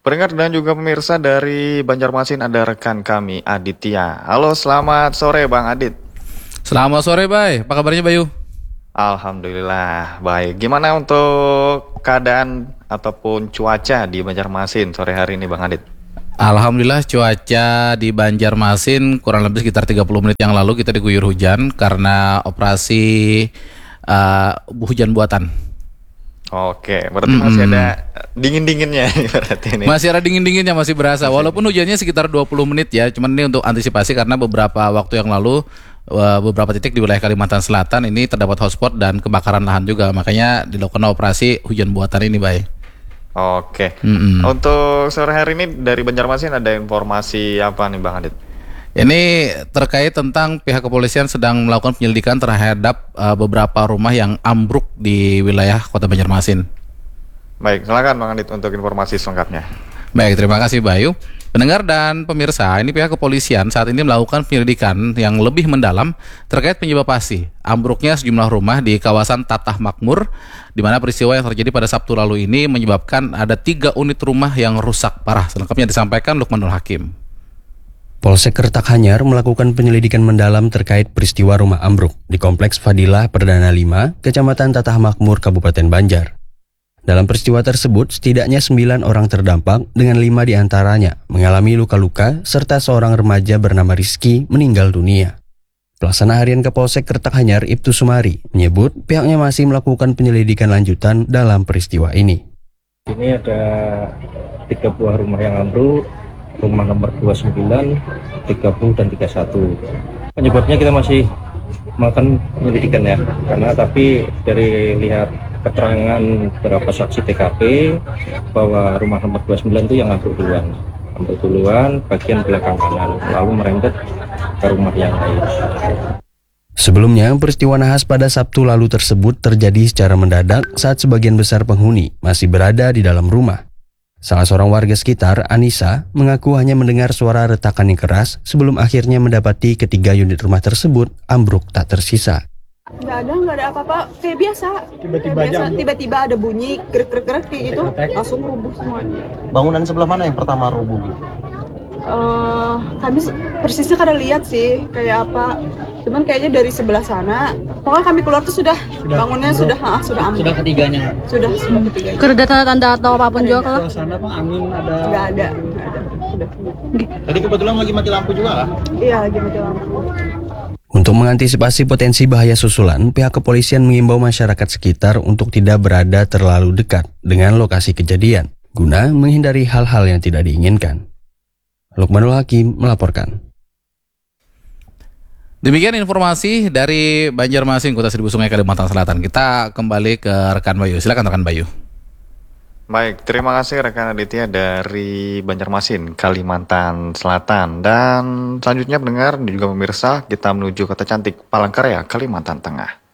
Pendengar dan juga pemirsa dari Banjarmasin ada rekan kami Aditya. Halo, selamat sore Bang Adit. Selamat sore, Bay. Apa kabarnya, Bayu? Alhamdulillah baik. Gimana untuk keadaan ataupun cuaca di Banjarmasin sore hari ini Bang Adit? Alhamdulillah cuaca di Banjarmasin kurang lebih sekitar 30 menit yang lalu kita diguyur hujan karena operasi hujan buatan. Oke, berarti masih ada dingin-dinginnya berarti ini. Masih ada dingin-dinginnya, masih berasa. Walaupun hujannya sekitar 20 menit ya. Cuman ini untuk antisipasi karena beberapa waktu yang lalu beberapa titik di wilayah Kalimantan Selatan ini terdapat hotspot dan kebakaran lahan juga. Makanya dilakukan operasi hujan buatan ini, Bay. Oke. Untuk sore hari ini dari Banjarmasin ada informasi apa nih Bang Adit? Ini terkait tentang pihak kepolisian sedang melakukan penyelidikan terhadap beberapa rumah yang ambruk di wilayah Kota Banjarmasin. Baik, silakan Bang Adit untuk informasi selengkapnya. Baik, terima kasih Bayu. Pendengar dan pemirsa, ini pihak kepolisian saat ini melakukan penyelidikan yang lebih mendalam terkait penyebab pasti ambruknya sejumlah rumah di kawasan Tatah Makmur, di mana peristiwa yang terjadi pada Sabtu lalu ini menyebabkan ada 3 unit rumah yang rusak parah. Selengkapnya disampaikan Lukmanul Hakim. Polsek Kertak Hanyar melakukan penyelidikan mendalam terkait peristiwa rumah ambruk di Kompleks Fadilah Perdana 5, Kecamatan Tatah Makmur, Kabupaten Banjar. Dalam peristiwa tersebut, setidaknya 9 orang terdampak dengan 5 diantaranya mengalami luka-luka serta seorang remaja bernama Rizky meninggal dunia. Pelaksana harian Kapolsek Kertak Hanyar Ibtu Sumari menyebut pihaknya masih melakukan penyelidikan lanjutan dalam peristiwa ini. Ini ada 3 buah rumah yang ambruk, rumah nomor 29, 30, dan 31. Penyebabnya kita masih melakukan penyelidikan ya, karena tapi dari lihat keterangan beberapa saksi TKP bahwa rumah nomor 29 itu yang ambruk duluan bagian belakang kanan, lalu merembet ke rumah yang lain. Sebelumnya, peristiwa nahas pada Sabtu lalu tersebut terjadi secara mendadak saat sebagian besar penghuni masih berada di dalam rumah. Salah seorang warga sekitar, Anissa, mengaku hanya mendengar suara retakan yang keras sebelum akhirnya mendapati ketiga unit rumah tersebut ambruk tak tersisa. Nggak ada apa-apa, kayak biasa. Tiba-tiba ada bunyi gerak-gerak kayak gitu, langsung rubuh semuanya. Bangunan sebelah mana yang pertama rubuh? Kami persisnya kada lihat sih kayak apa, cuman kayaknya dari sebelah sana. Pokoknya kami keluar tuh bangunnya sudah ambruk. Sudah ketiganya. Sudah ketiganya. Kerja tanda-tanda atau apapun juga kalau Suasana Bang, angin ada. Nggak ada. Sudah. Tadi kebetulan lagi mati lampu juga lah. Iya, lagi mati lampu. Untuk mengantisipasi potensi bahaya susulan, pihak kepolisian mengimbau masyarakat sekitar untuk tidak berada terlalu dekat dengan lokasi kejadian, guna menghindari hal-hal yang tidak diinginkan. Lukmanul Hakim melaporkan. Demikian informasi dari Banjarmasin, Kota Seribu Sungai, Kalimantan Selatan. Kita kembali ke rekan Bayu. Silakan rekan Bayu. Baik, terima kasih rekan Aditya dari Banjarmasin, Kalimantan Selatan. Dan selanjutnya pendengar dan juga pemirsa, kita menuju kota cantik Palangkaraya, Kalimantan Tengah.